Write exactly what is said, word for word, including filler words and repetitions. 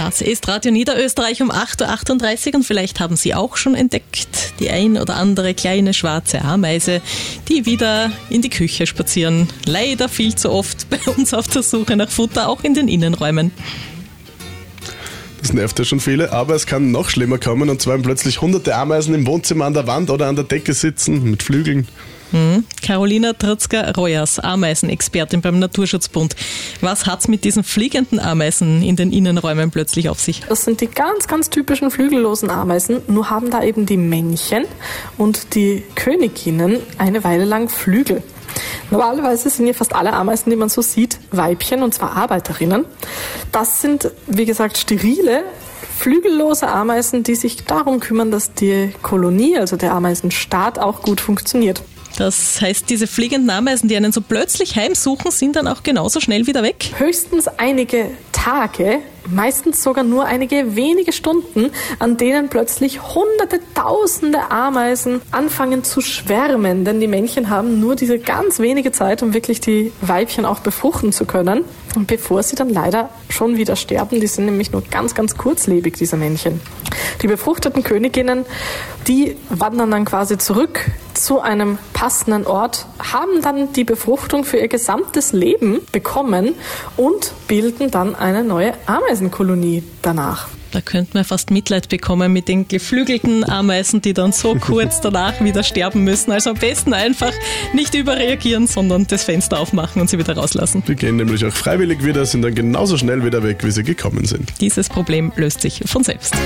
Das ist Radio Niederösterreich um acht Uhr achtunddreißig und vielleicht haben Sie auch schon entdeckt, die ein oder andere kleine schwarze Ameise, die wieder in die Küche spazieren. Leider viel zu oft bei uns auf der Suche nach Futter, auch in den Innenräumen. Das nervt ja schon viele, aber es kann noch schlimmer kommen, und zwar wenn plötzlich hunderte Ameisen im Wohnzimmer an der Wand oder an der Decke sitzen mit Flügeln. Hm. Carolina Trutzka-Royas, Ameisenexpertin beim Naturschutzbund. Was hat's mit diesen fliegenden Ameisen in den Innenräumen plötzlich auf sich? Das sind die ganz, ganz typischen flügellosen Ameisen, nur haben da eben die Männchen und die Königinnen eine Weile lang Flügel. Normalerweise sind ja fast alle Ameisen, die man so sieht, Weibchen, und zwar Arbeiterinnen. Das sind, wie gesagt, sterile, flügellose Ameisen, die sich darum kümmern, dass die Kolonie, also der Ameisenstaat, auch gut funktioniert. Das heißt, diese fliegenden Ameisen, die einen so plötzlich heimsuchen, sind dann auch genauso schnell wieder weg? Höchstens einige Tage, meistens sogar nur einige wenige Stunden, an denen plötzlich hunderte, tausende Ameisen anfangen zu schwärmen. Denn die Männchen haben nur diese ganz wenige Zeit, um wirklich die Weibchen auch befruchten zu können. Und bevor sie dann leider schon wieder sterben, die sind nämlich nur ganz, ganz kurzlebig, diese Männchen. Die befruchteten Königinnen, die wandern dann quasi zurück zu einem passenden Ort, haben dann die Befruchtung für ihr gesamtes Leben bekommen und bilden dann eine neue Ameisenkolonie danach. Da könnte man fast Mitleid bekommen mit den geflügelten Ameisen, die dann so kurz danach wieder sterben müssen. Also am besten einfach nicht überreagieren, sondern das Fenster aufmachen und sie wieder rauslassen. Die gehen nämlich auch freiwillig wieder, sind dann genauso schnell wieder weg, wie sie gekommen sind. Dieses Problem löst sich von selbst.